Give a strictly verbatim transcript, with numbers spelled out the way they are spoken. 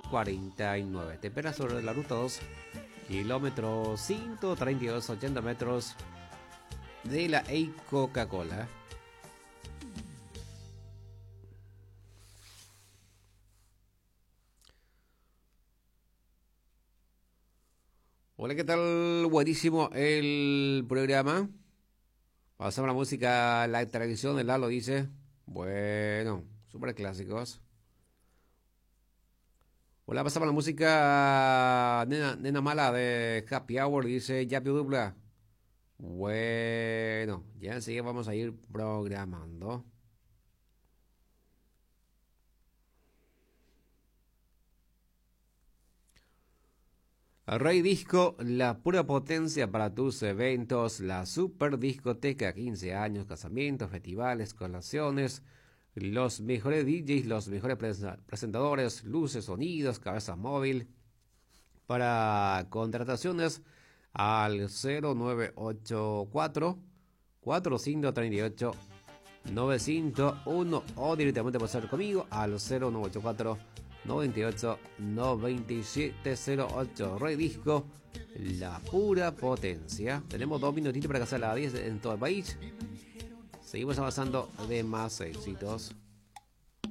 cuarenta y nueve. Te espera sobre la ruta dos, kilómetro ciento treinta y dos, ochenta metros de la E Coca-Cola. Hola, ¿qué tal? Buenísimo el programa. Pasamos la música, la tradición de Lalo dice. Bueno, super clásicos. Hola, pasamos la música Nena, Nena Mala de Happy Hour, dice Yapi Dupla. Bueno, ya enseguida vamos a ir programando. Rey Disco, la pura potencia para tus eventos, la super discoteca, quince años, casamientos, festivales, colaciones, los mejores D Js, los mejores presentadores, luces, sonidos, cabeza móvil. Para contrataciones al cero nueve ocho cuatro, cuatro cinco tres ocho, nueve cero uno o directamente pasar conmigo al cero nueve ocho cuatro, noventa y ocho, noventa y siete cero ocho. Rey Disco, la pura potencia. Tenemos dos minutitos para que sea las diez en todo el país. Seguimos avanzando de más éxitos.